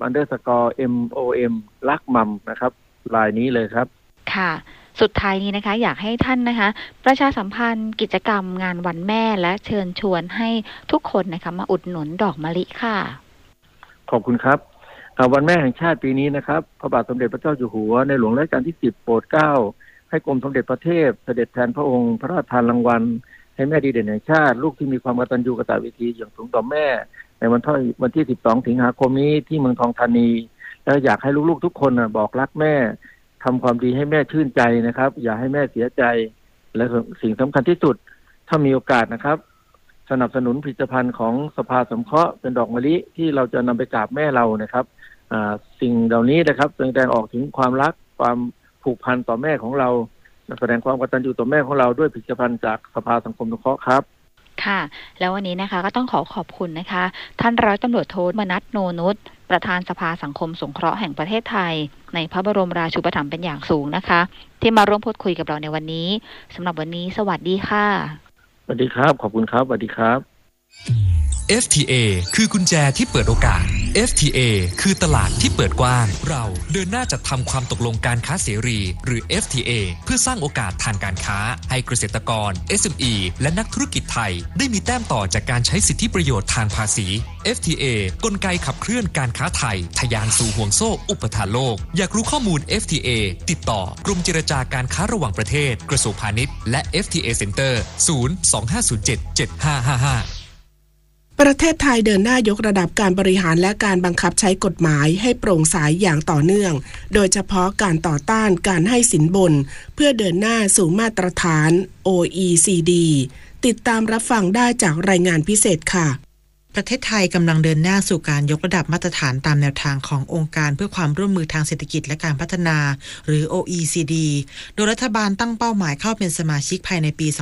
_MOM รักมัมนะครับลายนี้เลยครับค่ะสุดท้ายนี้นะคะอยากให้ท่านนะคะประชาสัมพันธ์กิจกรรมงานวันแม่และเชิญชวนให้ทุกคนนะคะมาอุดหนุนดอกมะลิค่ะขอบคุณครับวันแม่แห่งชาติปีนี้นะครับพระบาทสมเด็จพระเจ้าอยู่หัวในหลวงรัชกาลที่10โปรดเกล้าให้กรมสมเด็จพระเทพเสด็จแทนพระองค์พระราชทานรางวัลให้แม่ดีเด่นแห่งชาติลูกที่มีความกตัญญูกตเวทีอย่างสูงต่อแม่ในวันที่12สิงหาคมนี้ที่เมืองทองธานีแล้วอยากให้ลูกๆทุกคนบอกรักแม่ทำความดีให้แม่ชื่นใจนะครับอย่าให้แม่เสียใจและสิ่งสำคัญที่สุดถ้ามีโอกาสนะครับสนับสนุนผลิตภัณฑ์ของสภาสงเคราะห์เป็นดอกมะลิที่เราจะนำไปกราบแม่เรานะครับสิ่งเหล่านี้นะครับแสดงออกถึงความรักความผูกพันต่อแม่ของเราแสดงความกตัญญูต่อแม่ของเราด้วยผลิตภัณฑ์จากสภาสังคมสงเคราะห์ครับค่ะแล้ววันนี้นะคะก็ต้องขอบคุณนะคะท่านร้อยตำรวจโทมนัส โนนุชประธานสภาสังคมสงเคราะห์แห่งประเทศไทยในพระบรมราชูปถัมภ์เป็นอย่างสูงนะคะที่มาร่วมพูดคุยกับเราในวันนี้สำหรับวันนี้สวัสดีค่ะสวัสดีครับขอบคุณครับสวัสดีครับ FTA คือกุญแจที่เปิดโอกาส FTA คือตลาดที่เปิดกว้างเราเดินหน้าจัดทำความตกลงการค้าเสรีหรือ FTA เพื่อสร้างโอกาสทางการค้าให้เกษตรกร SME และนักธุรกิจไทยได้มีแต้มต่อจากการใช้สิทธิประโยชน์ทางภาษี FTA กลไกขับเคลื่อนการค้าไทยทะยานสู่ห่วงโซ่อุปทานโลกอยากรู้ข้อมูล FTA ติดต่อกรมเจรจาการค้าระหว่างประเทศกระทรวงพาณิชย์และ FTA Center 025077555 ประเทศไทยเดินหน้ายกระดับการบริหารและการบังคับใช้กฎหมายให้โปร่งใสอย่างต่อเนื่องโดยเฉพาะการต่อต้านการให้สินบนเพื่อเดินหน้าสู่มาตรฐาน OECD ติดตามรับฟังได้จากรายงานพิเศษค่ะประเทศไทยกำลังเดินหน้าสู่การยกระดับมาตรฐานตามแนวทางขององค์การเพื่อความร่วมมือทางเศรษฐกิจและการพัฒนาหรือ OECD โดยรัฐบาลตั้งเป้าหมายเข้าเป็นสมาชิกภายในปี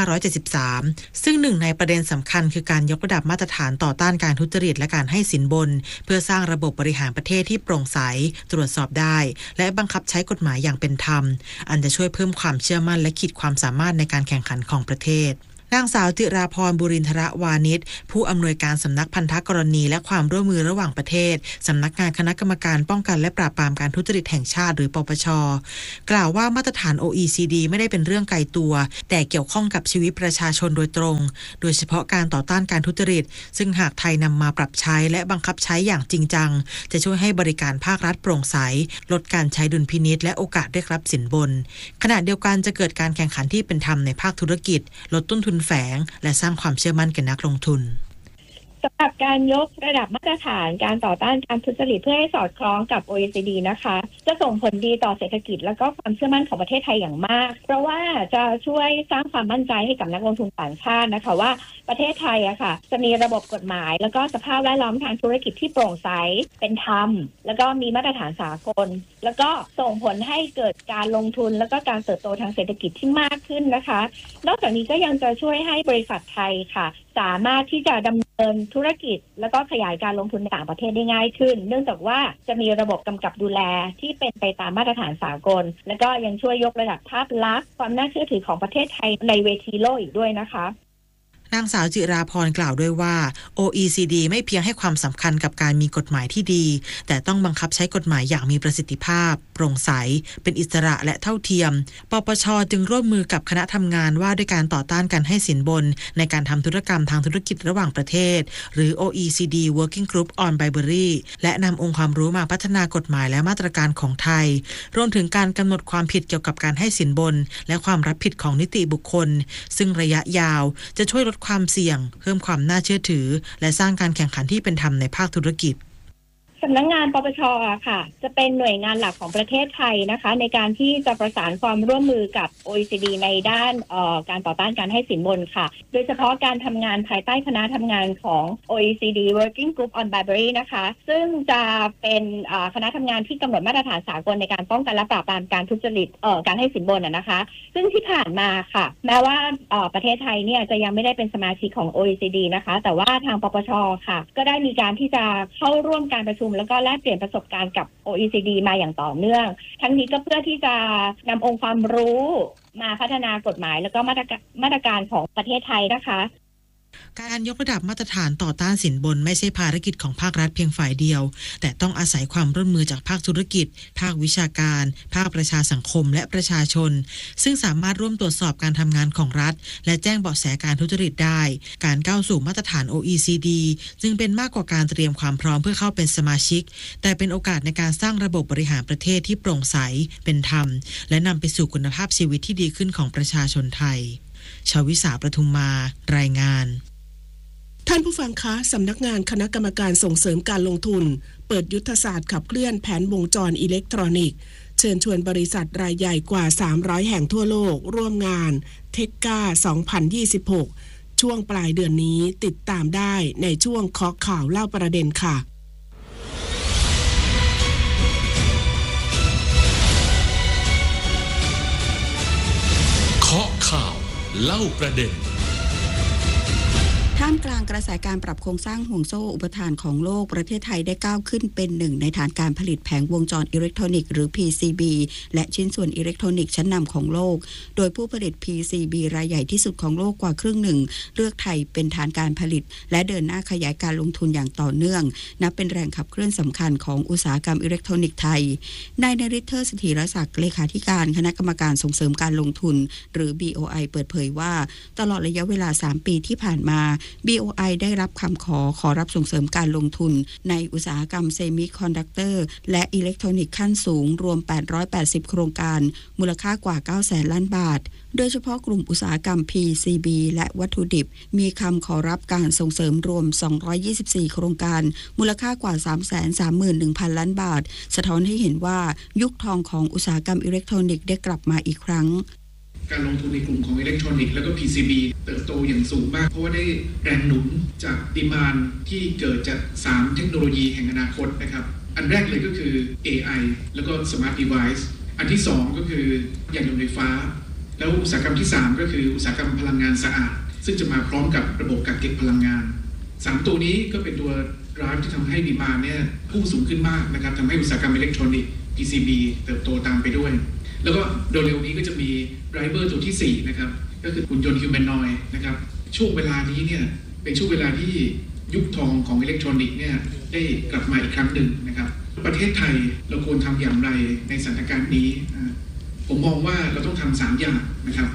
2573 ซึ่งหนึ่งในประเด็นสำคัญคือการยกระดับมาตรฐานต่อต้านการทุจริตและการให้สินบนเพื่อสร้างระบบบริหารประเทศที่โปร่งใสตรวจสอบได้และบังคับใช้กฎหมายอย่างเป็นธรรมอันจะช่วยเพิ่มความเชื่อมั่นและขีดความสามารถในการแข่งขันของประเทศนางสาวจิราพรบุรินทรวานิชผู้อำนวยการสำนักพันธกรณีและความร่วมมือระหว่างประเทศสำนักงานคณะกรรมการป้องกันและปราบปรามการทุจริตแห่งชาติหรือปปช.กล่าวว่ามาตรฐาน OECD ไม่ได้เป็นเรื่องไกลตัวแต่เกี่ยวข้องกับชีวิตประชาชนโดยตรงโดยเฉพาะการต่อต้านการทุจริตซึ่งหากไทยนำมาปรับใช้และบังคับใช้อย่างจริงจังจะช่วยให้บริการภาครัฐโปร่งใสลดการใช้ดุลพินิจและโอกาสได้รับสินบนขณะเดียวกันจะเกิดการแข่งขันที่เป็นธรรมในภาคธุรกิจลดต้นทุนแฝงและสร้างความเชื่อมั่นแก่นักลงทุนสำหรับการยกระดับมาตรฐานการต่อต้านการทุจริตเพื่อให้สอดคล้องกับ OECD นะคะจะส่งผลดีต่อเศรษฐกิจและก็ความเชื่อมั่นของประเทศไทยอย่างมากเพราะว่าจะช่วยสร้างความมั่นใจให้กับนักลงทุนต่างชาตินะคะว่าประเทศไทยอะค่ะจะมีระบบกฎหมายแล้วก็สภาพแวดล้อมทางธุรกิจที่โปร่งใสเป็นธรรมแล้วก็มีมาตรฐานสากลแล้วก็ส่งผลให้เกิดการลงทุนแล้วก็การเติบโตทางเศรษฐกิจที่มากขึ้นนะคะนอกจากนี้ก็ยังจะช่วยให้บริษัทไทยค่ะสามารถที่จะดำเนินธุรกิจแล้วก็ขยายการลงทุนในต่างประเทศได้ง่ายขึ้นเนื่องจากว่าจะมีระบบกำกับดูแลที่เป็นไปตามมาตรฐานสากลและก็ยังช่วยยกระดับภาพลักษณ์ความน่าเชื่อถือของประเทศไทยในเวทีโลกอีกด้วยนะคะนางสาวจิราพรกล่าวด้วยว่า OECD ไม่เพียงให้ความสำคัญกับการมีกฎหมายที่ดีแต่ต้องบังคับใช้กฎหมายอย่างมีประสิทธิภาพโปร่งใสเป็นอิสระและเท่าเทียมปปช.จึงร่วมมือกับคณะทำงานว่าด้วยการต่อต้านการให้สินบนในการทำธุรกรรมทางธุรกิจระหว่างประเทศหรือ OECD Working Group on Bribery และนำองค์ความรู้มาพัฒนากฎหมายและมาตรการของไทยรวมถึงการกำหนดความผิดเกี่ยวกับการให้สินบนและความรับผิดของนิติบุคคลซึ่งระยะยาวจะช่วยลดความเสี่ยงเพิ่มความน่าเชื่อถือและสร้างการแข่งขันที่เป็นธรรมในภาคธุรกิจสำนักงานปปช.ค่ะจะเป็นหน่วยงานหลักของประเทศไทยนะคะในการที่จะประสานความร่วมมือกับ OECD ในด้านการต่อต้านการให้สินบนค่ะโดยเฉพาะการทำงานภายใต้คณะทำงานของ OECD Working Group on Bribery นะคะซึ่งจะเป็นคณะทำงานที่กำหนดมาตรฐานสากลในการป้องกันและปราบปรามการทุจริตการให้สินบนนะคะซึ่งที่ผ่านมาค่ะแม้ว่าประเทศไทยเนี่ยจะยังไม่ได้เป็นสมาชิกของ OECD นะคะแต่ว่าทางปปช.ค่ะก็ได้มีการที่จะเข้าร่วมการประชุมแล้วก็แลกเปลี่ยนประสบการณ์กับ OECD มาอย่างต่อเนื่องทั้งนี้ก็เพื่อที่จะนำองค์ความรู้มาพัฒนากฎหมายแล้วก็มาตรการของประเทศไทยนะคะการยกระดับมาตรฐานต่อต้านสินบนไม่ใช่ภารกิจของภาครัฐเพียงฝ่ายเดียวแต่ต้องอาศัยความร่วมมือจากภาคธุรกิจภาควิชาการภาคประชาสังคมและประชาชนซึ่งสามารถร่วมตรวจสอบการทำงานของรัฐและแจ้งเบาะแสการทุจริตได้การก้าวสู่มาตรฐาน OECD จึงเป็นมากกว่าการเตรียมความพร้อมเพื่อเข้าเป็นสมาชิกแต่เป็นโอกาสในการสร้างระบบบริหารประเทศที่โปร่งใสเป็นธรรมและนำไปสู่คุณภาพชีวิตที่ดีขึ้นของประชาชนไทยชวิสาประทุมมารายงานท่านผู้ฟังคะสำนักงานคณะกรรมการส่งเสริมการลงทุนเปิดยุทธศาสตร์ขับเคลื่อนแผนวงจรอิเล็กทรอนิกส์เชิญชวนบริษัทรายใหญ่กว่า300แห่งทั่วโลกร่วมงานเทคก้า2026ช่วงปลายเดือนนี้ติดตามได้ในช่วงเคาะข่าวเล่าประเด็นค่ะเคาะข่าวเล่าประเด็นท่ามกลางกระแสการปรับโครงสร้างห่วงโซ่อุปทานของโลกประเทศไทยได้ก้าวขึ้นเป็นหนึ่งในฐานการผลิตแผงวงจรอิเล็กทรอนิกส์หรือ PCB และชิ้นส่วนอิเล็กทรอนิกส์ชั้นนำของโลกโดยผู้ผลิต PCB รายใหญ่ที่สุดของโลกกว่าครึ่งหนึ่งเลือกไทยเป็นฐานการผลิตและเดินหน้าขยายการลงทุนอย่างต่อเนื่องนับเป็นแรงขับเคลื่อนสำคัญของอุตสาหกรรมอิเล็กทรอนิกส์ไทยนายนฤทธิ์ เทิดเสถียรศักดิ์เลขาธิการคณะกรรมการส่งเสริมการลงทุนหรือ BOI เปิดเผยว่าตลอดระยะเวลา3ปีที่ผ่านมา BOI ได้รับคำขอรับส่งเสริมการลงทุนในอุตสาหกรรมเซมิคอนดักเตอร์และอิเล็กทรอนิกส์ขั้นสูงรวม880โครงการมูลค่ากว่า 900,000 ล้านบาทโดยเฉพาะกลุ่มอุตสาหกรรม PCB และวัตถุดิบมีคำขอรับการส่งเสริมรวม224โครงการมูลค่ากว่า 331,000 ล้านบาทสะท้อนให้เห็นว่ายุคทองของอุตสาหกรรมอิเล็กทรอนิกส์ได้กลับมาอีกครั้งการลงทุนในกลุ่มของอิเล็กทรอนิกส์แล้วก็ PCB เติบโตอย่างสูงมากเพราะว่าได้แรงหนุนจากดีมานด์ที่เกิดจาก3เทคโนโลยีแห่งอนาคตนะครับอันแรกเลยก็คือ AI แล้วก็ Smart Device อันที่2ก็คือยานยนต์ไฟฟ้าแล้วอุตสาหกรรมที่3ก็คืออุตสาหกรรมพลังงานสะอาดซึ่งจะมาพร้อมกับระบบกักเก็บพลังงาน3ตัวนี้ก็เป็นตัวdrive ที่ทำให้ดีมานด์เนี่ยพุ่งสูงขึ้นมากนะครับทำให้อุตสาหกรรมอิเล็กทรอนิกส์ PCB เติบโตตามไปด้วยแล้วก็โดยเร็วนี้ก็จะมี driver ตัวที่4นะครับก็คือหุ่นยนต์ humanoid นะครับช่วงเวลานี้เนี่ยเป็นช่วงเวลาที่ยุคทองของอิเล็กทรอนิกส์เนี่ยได้กลับมาอีกครั้งหนึ่งนะครับประเทศไทยเราควรทำอย่างไรในสถานการณ์นี้ผมมองว่าเราต้องทำ3อย่างนะครับ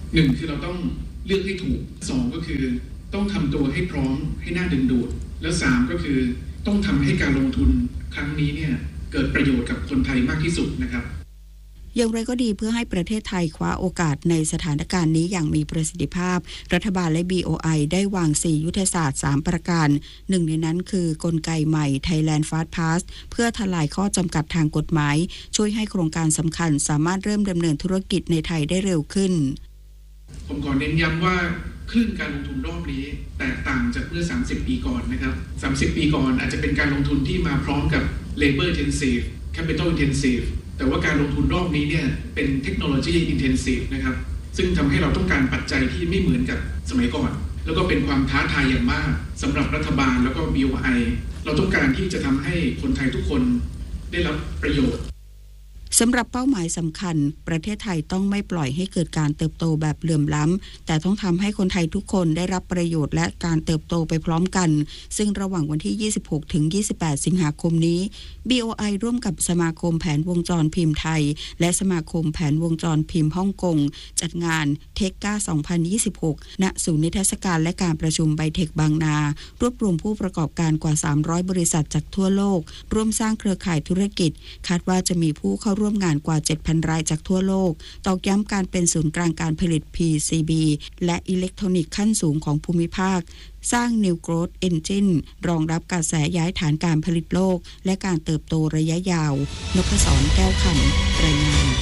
1คือเราต้องเลือกให้ถูก2ก็คือต้องทำตัวให้พร้อมให้น่าดึงดูดแล้ว3ก็คือต้องทำให้การลงทุนครั้งนี้เนี่ยเกิดประโยชน์กับคนไทยมากที่สุดนะครับอย่างไรก็ดีเพื่อให้ประเทศไทยคว้าโอกาสในสถานการณ์นี้อย่างมีประสิทธิภาพรัฐบาลและ BOI ได้วาง4ยุทธศาสตร์3ประการหนึ่งในนั้นคือกลไกใหม่ Thailand Fast Pass เพื่อทลายข้อจำกัดทางกฎหมายช่วยให้โครงการสำคัญสามารถเริ่มดำเนินธุรกิจในไทยได้เร็วขึ้นผมขอเน้นย้ำว่าคลื่นการลงทุนรอบนี้แตกต่างจากเมื่อ30ปีก่อนนะครับ30ปีก่อนอาจจะเป็นการลงทุนที่มาพร้อมกับ Labor Intensive Capital Intensive แต่ว่าการลงทุนรอบนี้เนี่ยเป็น Technology Intensive นะครับซึ่งทำให้เราต้องการปัจจัยที่ไม่เหมือนกับสมัยก่อนแล้วก็เป็นความท้าทายอย่างมากสำหรับรัฐบาลแล้วก็ BOI เราต้องการที่จะทำให้คนไทยทุกคนได้รับประโยชน์สำหรับเป้าหมายสำคัญประเทศไทยต้องไม่ปล่อยให้เกิดการเติบโตแบบเหลื่อมล้ำแต่ต้องทำให้คนไทยทุกคนได้รับประโยชน์และการเติบโตไปพร้อมกันซึ่งระหว่างวันที่26ถึง28สิงหาคมนี้ BOI ร่วมกับสมาคมแผนวงจรพิมพ์ไทยและสมาคมแผนวงจรพิมพ์ฮ่องกงจัดงานเทคก้า2026ณศูนย์นิทรรศการและการประชุมไบเทคบางนารวบรวมผู้ประกอบการกว่า300บริษัทจากทั่วโลกร่วมสร้างเครือข่ายธุรกิจคาดว่าจะมีผู้เข้าร่วมงานกว่า 7,000 รายจากทั่วโลกตอกย้ำการเป็นศูนย์กลางการผลิต PCB และอิเล็กทรอนิกส์ขั้นสูงของภูมิภาคสร้าง New Growth Engine รองรับกระแสย้ายฐานการผลิตโลกและการเติบโตระยะยาวนพศร แก้วคำรายงาน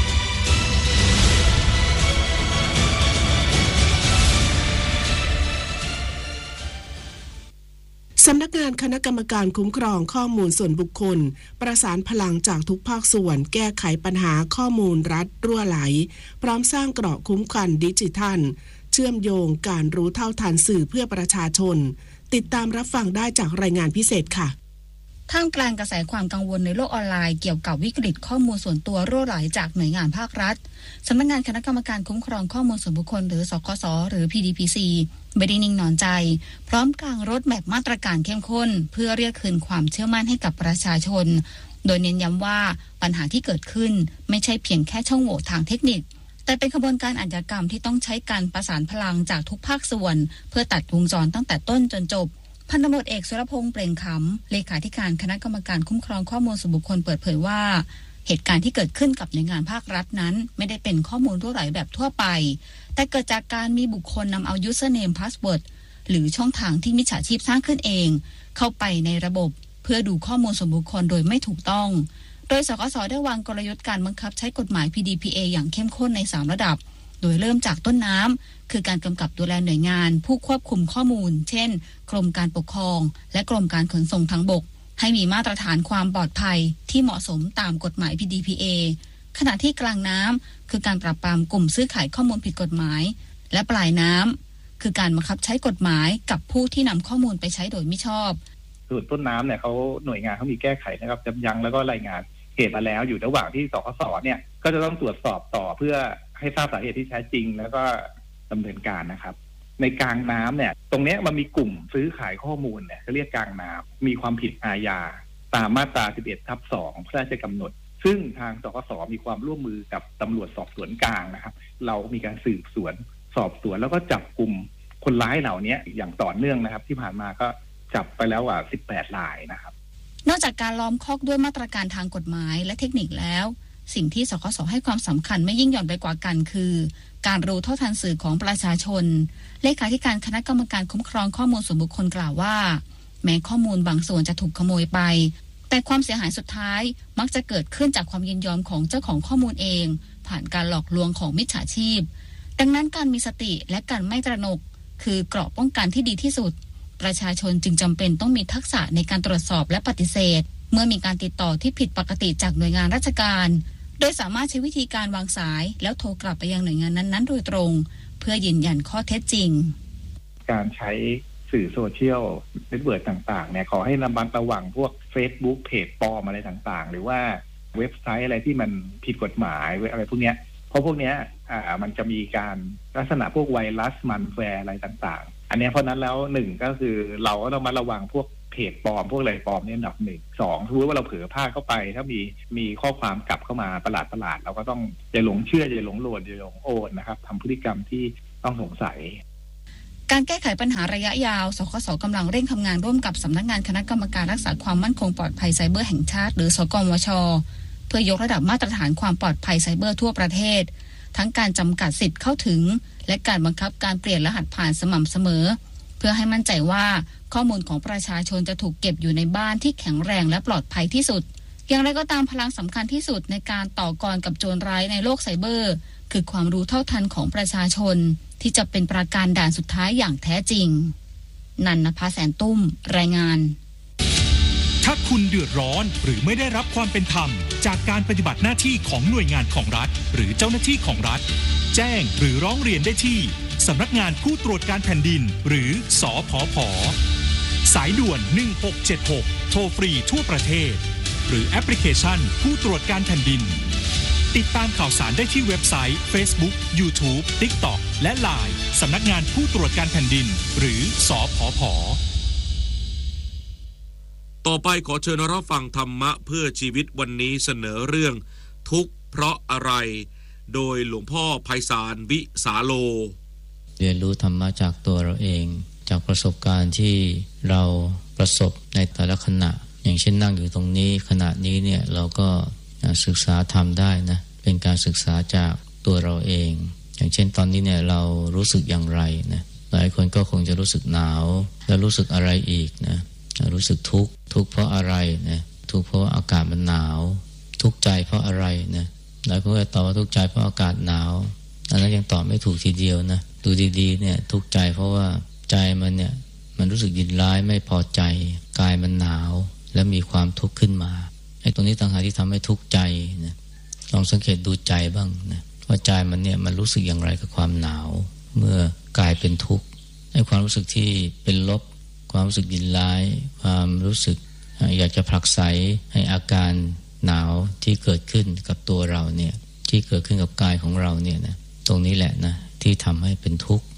สำนักงานคณะกรรมการคุ้มครองข้อมูลส่วนบุคคลประสานพลังจากทุกภาคส่วนแก้ไขปัญหาข้อมูลรัฐรั่วไหลพร้อมสร้างเกราะคุ้มกันดิจิทัลเชื่อมโยงการรู้เท่าทันสื่อเพื่อประชาชนติดตามรับฟังได้จากรายงานพิเศษค่ะท่ามกลางกระแสความกังวลในโลกออนไลน์เกี่ยวกับวิกฤตข้อมูลส่วนตัวรั่วไหลจากหน่วยงานภาครัฐสำนักงานคณะกรรมการคุ้มครองข้อมูลส่วนบุคคลหรือสคสหรือ PDPC ไม่ได้นิ่งนอนใจพร้อมกางรถแมพมาตรการเข้มข้นเพื่อเรียกคืนความเชื่อมั่นให้กับประชาชนโดยเน้นย้ำว่าปัญหาที่เกิดขึ้นไม่ใช่เพียงแค่ช่องโหว่ทางเทคนิคแต่เป็นขบวนการอาชญากรรมที่ต้องใช้การประสานพลังจากทุกภาคส่วนเพื่อตัดวงจรตั้งแต่ต้นจนจบพันตำรวจเอกสุรพงษ์เปล่งขำเลขาธิการคณะกรรมการคุ้มครองข้อมูลส่วนบุคคลเปิดเผยว่าเหตุการณ์ที่เกิดขึ้นกับหน่วยงานภาครัฐนั้นไม่ได้เป็นข้อมูลรั่วไหลแบบทั่วไปแต่เกิดจากการมีบุคคลนำเอา username password หรือช่องทางที่มิจฉาชีพสร้างขึ้นเองเข้าไปในระบบเพื่อดูข้อมูลส่วนบุคคลโดยไม่ถูกต้องโดยสคสได้วางกลยุทธ์การบังคับใช้กฎหมาย PDPA อย่างเข้มข้นใน3ระดับโดยเริ่มจากต้นน้ำคือการกำกับดูแลหน่วยงานผู้ควบคุมข้อมูลเช่นกรมการปกครองและกรมการขนส่งทางบกให้มีมาตรฐานความปลอดภัยที่เหมาะสมตามกฎหมาย PDPA ขณะที่กลางน้ำคือการปราบปรามกลุ่มซื้อขายข้อมูลผิดกฎหมายและปลายน้ำคือการบังคับใช้กฎหมายกับผู้ที่นำข้อมูลไปใช้โดยมิชอบส่วนต้นน้ำเนี่ยเขาหน่วยงานเขามีแก้ไขนะครับยับยั้งแล้วก็รายงานเหตุมาแล้วอยู่ระหว่างที่สคสเนี่ยก็จะต้องตรวจสอบต่อเพื่อให้ทราบสาเหตุที่แท้จริงแล้วก็ดำเนินการนะครับในกลางน้ำเนี่ยตรงนี้มันมีกลุ่มซื้อขายข้อมูลเนี่ยเขาเรียกกลางน้ำมีความผิดอาญาตามมาตรา 11/2 พระราชกำหนดซึ่งทางสคสมีความร่วมมือกับตำรวจสอบสวนกลางนะครับเรามีการสืบสวนสอบสวนแล้วก็จับกลุ่มคนร้ายเหล่านี้อย่างต่อเนื่องนะครับที่ผ่านมาก็จับไปแล้ว18 รายนะครับนอกจากการล้อมคอกด้วยมาตรการทางกฎหมายและเทคนิคแล้วสิ่งที่สคสให้ความสำคัญไม่ยิ่งหย่อนไปกว่ากันคือการรู้เท่าทันสื่อของประชาชนเลขาธิการคณะกรรมการคุ้มครองข้อมูลส่วนบุคคลกล่าวว่าแม้ข้อมูลบางส่วนจะถูกขโมยไปแต่ความเสียหายสุดท้ายมักจะเกิดขึ้นจากความยินยอมของเจ้าของข้อมูลเองผ่านการหลอกลวงของมิจฉาชีพดังนั้นการมีสติและการไม่ตระหนกคือเกราะป้องกันที่ดีที่สุดประชาชนจึงจำเป็นต้องมีทักษะในการตรวจสอบและปฏิเสธเมื่อมีการติดต่อที่ผิดปกติจากหน่วยงานราชการโดยสามารถใช้วิธีการวางสายแล้วโทรกลับไปยังหน่วยงานนั้นๆโดยตรงเพื่อยืนยันข้อเท็จจริงการใช้สื่อโซเชียลเน็ตเวิร์กต่างๆเนี่ยขอให้ระมัดระวังพวก Facebook เพจปลอมอะไรต่างๆหรือว่าเว็บไซต์อะไรที่มันผิดกฎหมายอะไรพวกนี้เพราะพวกนี้มันจะมีการลักษณะพวกไวรัสมันแวร์อะไรต่างๆอันนี้เพราะนั้นแล้วหนึ่งก็คือเราก็ต้องมาระวังพวกเพจปลอมพวกอะไรปลอมนี่อันดับหนึ่งสองสมมติว่าเราเผลอพลาดเข้าไปถ้ามีข้อความกลับเข้ามาประหลาดเราก็ต้องอย่าหลงเชื่ออย่าหลงโหลดอย่าหลงโอนนะครับทำพฤติกรรมที่ต้องสงสัยการแก้ไขปัญหาระยะยาวสคส.กำลังเร่งทำงานร่วมกับสำนักงานคณะกรรมการรักษาความมั่นคงปลอดภัยไซเบอร์แห่งชาติหรือสกมช.เพื่อยกระดับมาตรฐานความปลอดภัยไซเบอร์ทั่วประเทศทั้งการจำกัดสิทธิ์เข้าถึงและการบังคับการเปลี่ยนรหัสผ่านสม่ำเสมอเพื่อให้มั่นใจว่าข้อมูลของประชาชนจะถูกเก็บอยู่ในบ้านที่แข็งแรงและปลอดภัยที่สุดอย่างไรก็ตามพลังสำคัญที่สุดในการต่อกรกับโจรร้ายในโลกไซเบอร์คือความรู้เท่าทันของประชาชนที่จะเป็นประการด่านสุดท้ายอย่างแท้จริงนันนภาแสนตุ้มรายงานถ้าคุณเดือดร้อนหรือไม่ได้รับความเป็นธรรมจากการปฏิบัติหน้าที่ของหน่วยงานของรัฐหรือเจ้าหน้าที่ของรัฐแจ้งหรือร้องเรียนได้ที่สำนักงานผู้ตรวจการแผ่นดินหรือสผผ.สายด่วน1676โทรฟรีทั่วประเทศหรือแอปพลิเคชันผู้ตรวจการแผ่นดินติดตามข่าวสารได้ที่เว็บไซต์ Facebook YouTube TikTok และ LINE สำนักงานผู้ตรวจการแผ่นดินหรือสผผ. ต่อไปขอเชิญรับฟังธรรมะเพื่อชีวิตวันนี้เสนอเรื่องทุกข์เพราะอะไรโดยหลวงพ่อไพศาลวิสาโลเรียนรู้ธรรมะจากตัวเราเองจากประสบการณ์ที่เราประสบในแต่ละขณะอย่างเช่นนั่งอยู่ตรงนี้ขณะนี้เนี่ยเราก็ศึกษาธรรมได้นะเป็นการศึกษาจากตัวเราเองอย่างเช่นตอนนี้เนี่ยเรารู้สึกอย่างไรนะหลายคนก็คงจะรู้สึกหนาวแล้วรู้สึกอะไรอีกนะรู้สึกทุกข์เพราะอะไรนะทุกข์เพราะอากาศมันหนาวทุกข์ใจเพราะอะไรนะหลายคนก็ตอบว่าทุกข์ใจเพราะอากาศหนาวอันนั้นยังตอบไม่ถูกทีเดียวนะดูดีๆเนี่ยทุกข์ใจเพราะว่าใจมันเนี่ยมันรู้สึกยินร้ายไม่พอใจกายมันหนาวแล้วมีความทุกข์ขึ้นมาไอ้ตรงนี้ต่างหากที่ทำให้ทุกข์ใจนะลองสังเกตดูใจบ้างนะว่าใจมันเนี่ยมันรู้สึกอย่างไรกับความหนาวเมื่อกายเป็นทุกข์ไอ้ความรู้สึกที่เป็นลบความรู้สึกยินร้ายความรู้สึกอยากจะผลักไสให้อาการหนาวที่เกิดขึ้นกับตัวเราเนี่ยที่เกิดขึ้นกับกายของเราเนี่ยนะตรงนี้แหละนะที่ทำให้เป็นทุกข์